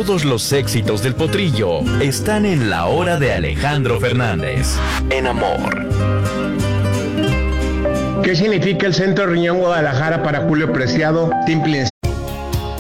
Todos los éxitos del potrillo están en La Hora de Alejandro Fernández, en Amor. ¿Qué significa el Centro Riñón Guadalajara para Julio Preciado? Simple